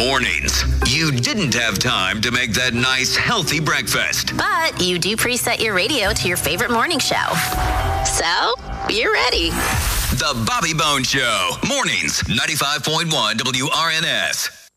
Mornings. You didn't have time to make that nice, healthy breakfast. But you do preset your radio to your favorite morning show. So, you're ready. The Bobby Bones Show. Mornings, 95.1 WRNS.